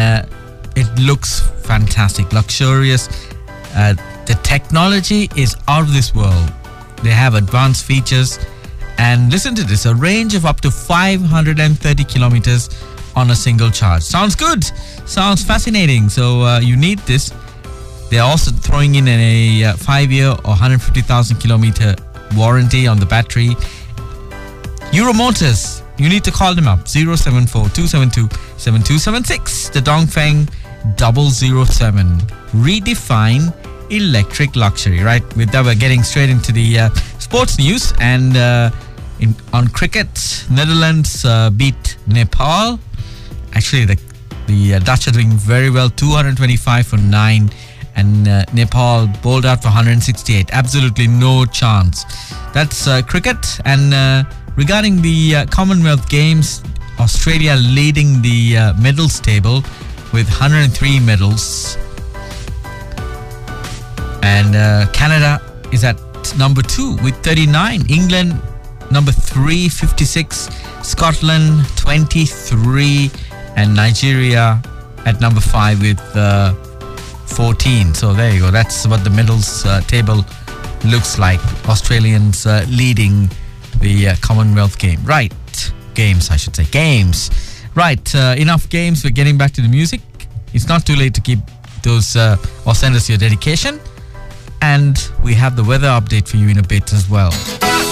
it looks fantastic, luxurious. The technology is out of this world. They have advanced features. And listen to this, a range of up to 530 kilometers on a single charge. Sounds good. Sounds fascinating. So you need this. They're also throwing in a 5-year or 150,000 kilometer warranty on the battery. Euro Motors, you need to call them up. 074-272-7276. The Dongfeng 007. Redefine electric luxury. Right, with that, we're getting straight into the sports news. And on cricket, Netherlands beat Nepal. Actually, the Dutch are doing very well. 225 for 9. And Nepal bowled out for 168. Absolutely no chance. That's cricket. And regarding the Commonwealth Games, Australia leading the medals table with 103 medals. And Canada is at number 2 with 39. England, number 3, 56. Scotland, 23. And Nigeria at number 5 with 14. So there you go. That's what the medals table looks like. Australians leading the Commonwealth game. Right. Games, I should say. Games. Right. Enough games. We're getting back to the music. It's not too late to keep those or send us your dedication. And we have the weather update for you in a bit as well.